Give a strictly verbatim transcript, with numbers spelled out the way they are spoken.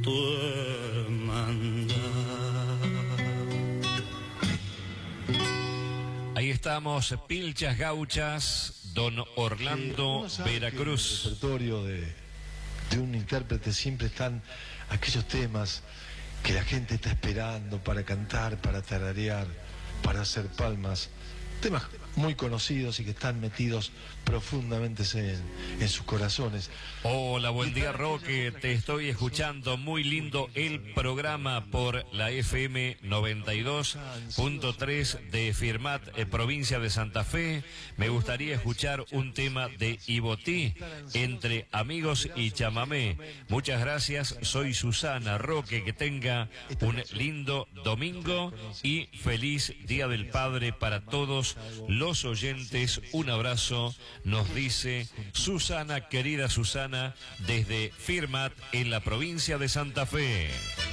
tu hermandad. Ahí estamos, Pilchas Gauchas, don Orlando eh, Veracruz. En el repertorio de, de un intérprete siempre están aquellos temas que la gente está esperando para cantar, para tararear, para hacer palmas. Temas muy conocidos y que están metidos profundamente en, en sus corazones. Hola, buen día, Roque, te estoy escuchando, muy lindo el programa por la F M noventa y dos punto tres de Firmat, eh, provincia de Santa Fe. Me gustaría escuchar un tema de Ibotí, Entre Amigos y Chamamé. Muchas gracias, soy Susana. Roque, que tenga un lindo domingo y feliz Día del Padre para todos los oyentes. Un abrazo, nos dice Susana, querida Susana, desde Firmat en la provincia de Santa Fe.